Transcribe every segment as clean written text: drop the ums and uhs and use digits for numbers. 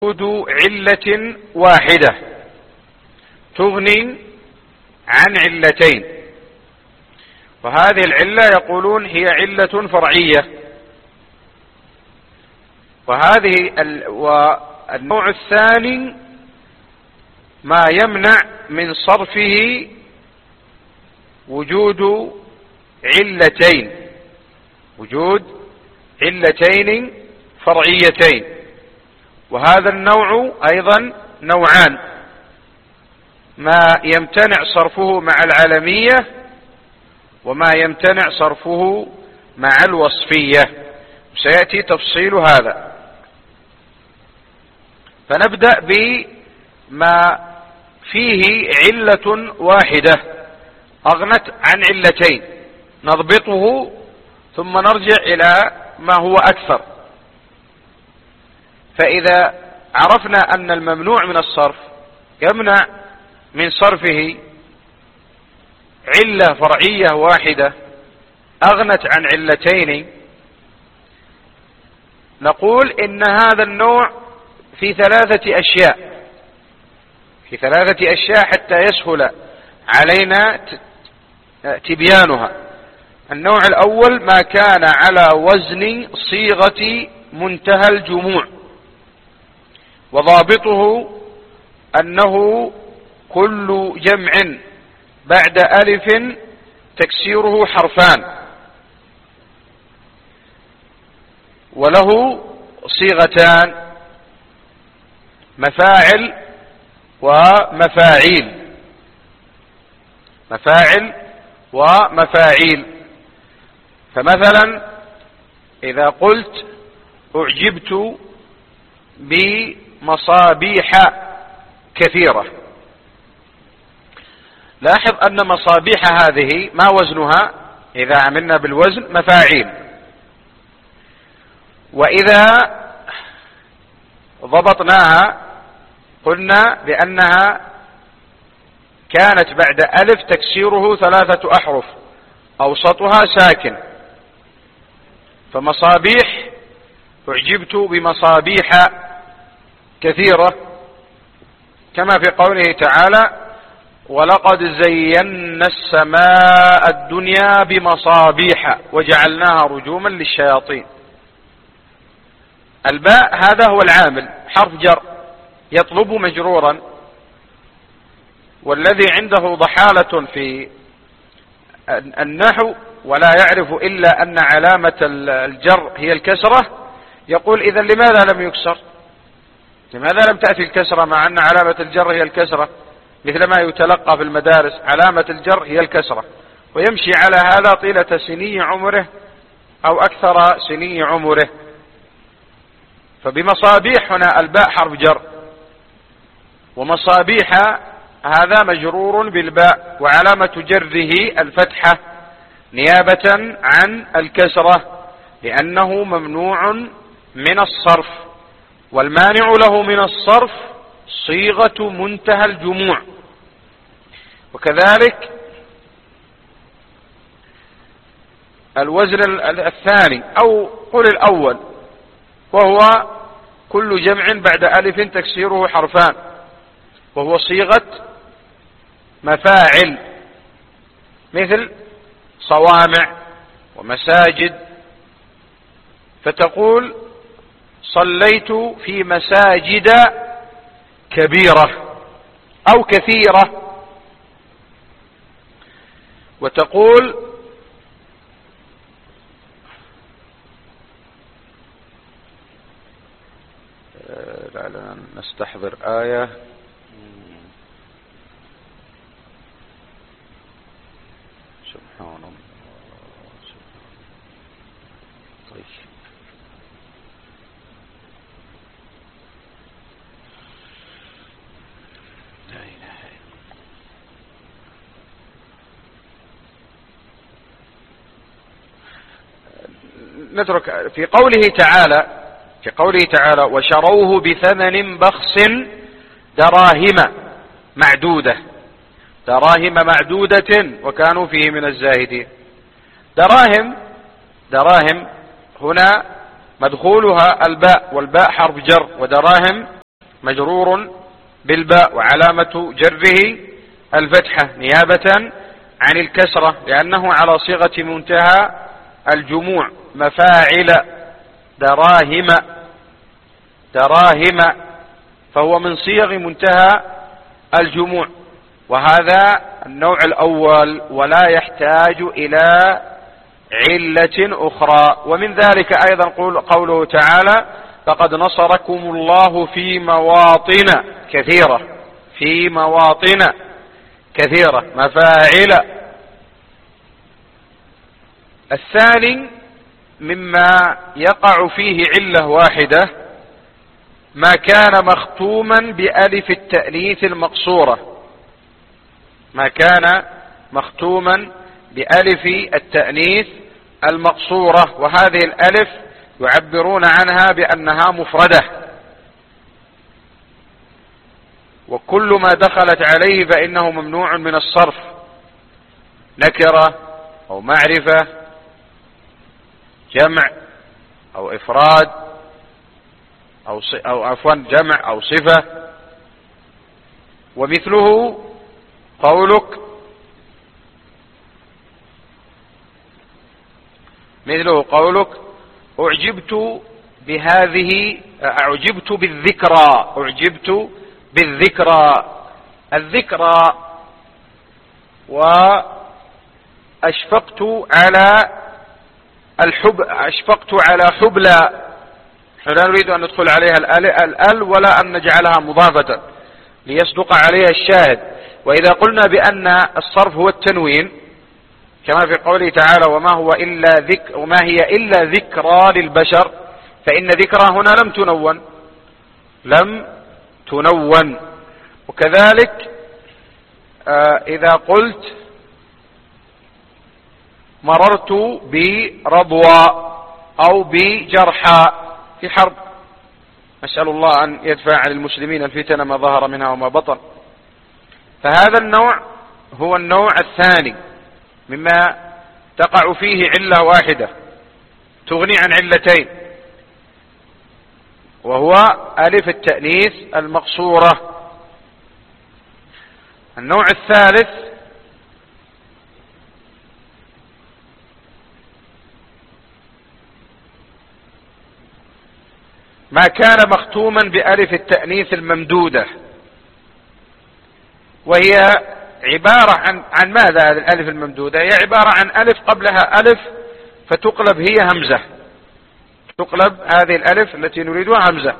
وجود علة واحدة تغني عن علتين، وهذه العلة يقولون هي علة فرعية. والنوع الثاني ما يمنع من صرفه وجود علتين فرعيتين، وهذا النوع أيضا نوعان: ما يمتنع صرفه مع العلمية، وما يمتنع صرفه مع الوصفية، سيأتي تفصيل هذا. فنبدأ بما فيه علة واحدة أغنت عن علتين، نضبطه ثم نرجع إلى ما هو أكثر. فإذا عرفنا أن الممنوع من الصرف يمنع من صرفه علة فرعية واحدة أغنت عن علتين، نقول إن هذا النوع في ثلاثة أشياء حتى يسهل علينا تبيانها. النوع الأول ما كان على وزن صيغة منتهى الجموع، وضابطه أنه كل جمع بعد ألف تكسيره حرفان، وله صيغتان: مفاعل ومفاعيل. فمثلا إذا قلت أعجبت بمصابيح كثيرة، لاحظ أن مصابيح هذه ما وزنها إذا عملنا بالوزن مفاعيل، وإذا ضبطناها قلنا بأنها كانت بعد ألف تكسيره 3 أحرف أوسطها ساكن. فمصابيح أعجبت بمصابيح كثيرة، كما في قوله تعالى: ولقد زينا السماء الدنيا بمصابيح وجعلناها رجوما للشياطين. الباء هذا هو العامل، حرف جر يطلب مجرورا، والذي عنده ضحالة في النحو ولا يعرف إلا أن علامة الجر هي الكسرة يقول: إذا لماذا لم يكسر؟ لماذا لم تأتي الكسرة مع أن علامة الجر هي الكسرة؟ مثل ما يتلقى في المدارس: علامة الجر هي الكسرة، ويمشي على هذا طيلة سني عمره أو أكثر سني عمره. فبمصابيح هنا الباء حرف جر، ومصابيح هذا مجرور بالباء، وعلامة جره الفتحة نيابة عن الكسرة، لأنه ممنوع من الصرف، والمانع له من الصرف صيغة منتهى الجموع. وكذلك الوزن الثاني أو قل الأول، وهو كل جمع بعد ألف تكسيره حرفان، وهو صيغة مفاعل، مثل صوامع ومساجد. فتقول: صليت في مساجد كبيرة أو كثيرة. وتقول: لعلنا نستحضر آية. سبحان الله. طيب. لا إله إلا الله. نترك في قوله تعالى: وشروه بثمن بخس دراهم معدودة وكانوا فيه من الزاهدين. دراهم هنا مدخولها الباء، والباء حرف جر، ودراهم مجرور بالباء وعلامة جره الفتحة نيابة عن الكسرة لأنه على صيغة منتهى الجموع. مفاعل دراهم دراهم، فهو من صيغ منتهى الجموع، وهذا النوع الأول ولا يحتاج إلى علة أخرى. ومن ذلك أيضا قوله تعالى فقد نصركم الله في مواطن كثيرة، في مواطن كثيرة مفاعل. الثاني مما يقع فيه علة واحدة ما كان مختوما بألف التأنيث المقصورة، ما كان مختوما بألف التأنيث المقصورة، وهذه الألف يعبرون عنها بأنها مفردة، وكل ما دخلت عليه فإنه ممنوع من الصرف، نكرة أو معرفة، جمع أو إفراد أو عفوا جمع أو صفة. ومثله قولك أعجبت بهذه، أعجبت بالذكرى، أعجبت بالذكرى، الذكرى، وأشفقت على الحب، أشفقت على حبلى. نحن لا نريد أن ندخل عليها الأل ولا أن نجعلها مضافة ليصدق عليها الشاهد. وإذا قلنا بأن الصرف هو التنوين كما في قوله تعالى وما هي إلا ذكرى للبشر، فإن ذكرى هنا لم تنون. وكذلك إذا قلت مررت برضوى أو بجرحى في حرب، نسأل الله أن يدفع عن المسلمين الفتن ما ظهر منها وما بطن، فهذا النوع هو النوع الثاني مما تقع فيه علة واحدة تغني عن علتين، وهو ألف التأنيث المقصورة. النوع الثالث ما كان مختوما بألف التأنيث الممدودة، وهي عبارة عن ماذا؟ هذه الألف الممدودة هي عبارة عن ألف قبلها ألف فتقلب هي همزة، تقلب هذه الألف التي نريدها همزة،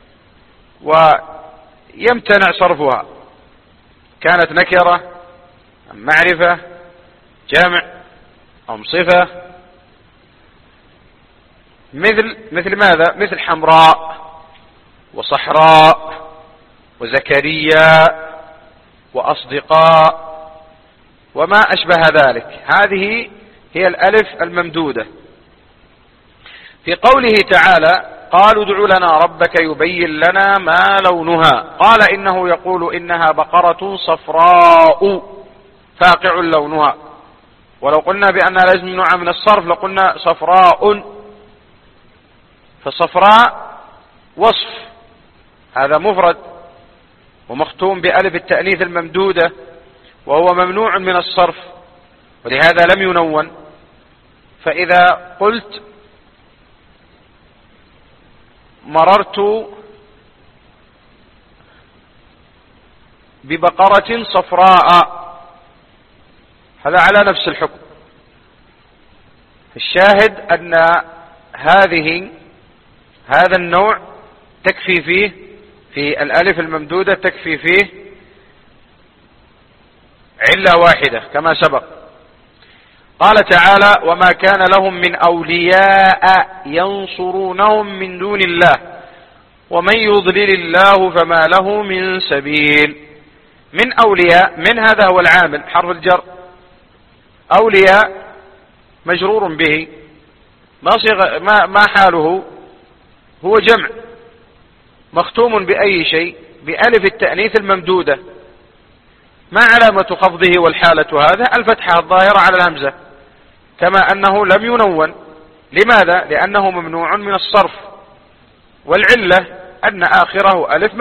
ويمتنع صرفها، كانت نكرة أم معرفة جمع أم صفة. مثل ماذا؟ مثل حمراء وصحراء وزكريا وأصدقاء وما أشبه ذلك، هذه هي الألف الممدودة. في قوله تعالى قالوا ادع لنا ربك يبين لنا ما لونها، قال إنه يقول إنها بقرة صفراء فاقع لونها، ولو قلنا بأنها لازم نوع من الصرف لقلنا صفراء، فصفراء وصف، هذا مفرد ومختوم بألف التأنيث الممدودة وهو ممنوع من الصرف، ولهذا لم ينون. فإذا قلت مررت ببقرة صفراء هذا على نفس الحكم. الشاهد أن هذا النوع تكفي فيه في الألف الممدودة تكفي فيه علة واحدة كما سبق. قال تعالى وما كان لهم من أولياء ينصرونهم من دون الله ومن يضلل الله فما له من سبيل. من أولياء، من هذا هو العامل حرف الجر، أولياء مجرور به، ما حاله؟ هو جمع مختوم بأي شيء؟ بألف التأنيث الممدودة. ما علامة خفضه والحالة هذا؟ الفتحة الظاهرة على الهمزة، كما أنه لم ينون. لماذا؟ لأنه ممنوع من الصرف، والعلة أن آخره ألف